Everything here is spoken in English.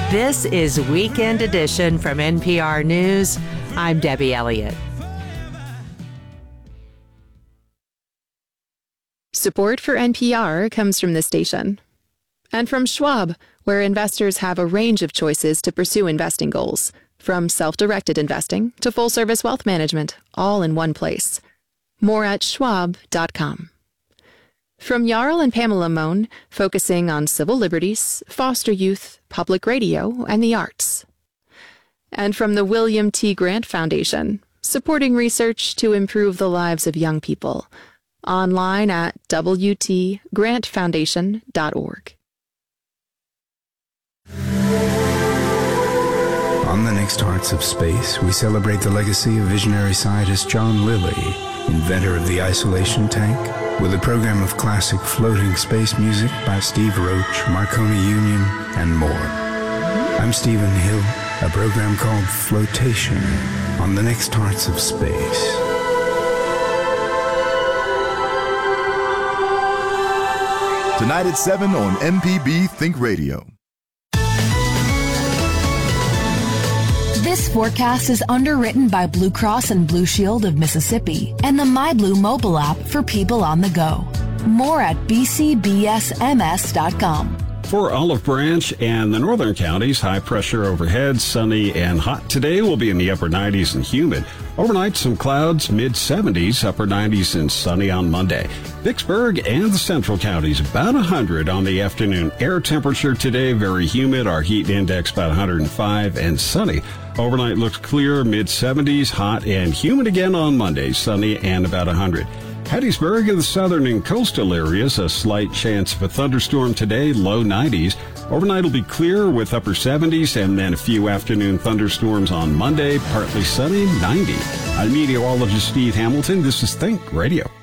This is Weekend Edition from NPR News. I'm Debbie Elliott. Support for NPR comes from this station. And from Schwab, where investors have a range of choices to pursue investing goals, from self-directed investing to full-service wealth management, all in one place. More at schwab.com. From Jarl and Pamela Mohn, focusing on civil liberties, foster youth, public radio, and the arts. And from the William T. Grant Foundation, supporting research to improve the lives of young people. Online at wtgrantfoundation.org. On the next Hearts of Space, we celebrate the legacy of visionary scientist John Lilly, inventor of the isolation tank, with a program of classic floating space music by Steve Roach, Marconi Union, and more. I'm Stephen Hill, a program called Flotation on the next Hearts of Space. Tonight at 7 on MPB Think Radio. This forecast is underwritten by Blue Cross and Blue Shield of Mississippi and the MyBlue mobile app for people on the go. More at bcbsms.com. For Olive Branch and the northern counties, high pressure overhead, sunny and hot today. Will be in the upper 90s and humid. Overnight, some clouds, mid-70s, upper 90s and sunny on Monday. Vicksburg and the central counties, about 100 on the afternoon. Air temperature today, very humid. Our heat index about 105 and sunny. Overnight looks clear, mid-70s, hot and humid again on Monday, sunny and about 100. Hattiesburg and the southern and coastal areas, a slight chance of a thunderstorm today, low 90s. Overnight will be clear with upper 70s and then a few afternoon thunderstorms on Monday, partly sunny, 90. I'm meteorologist Steve Hamilton. This is Think Radio.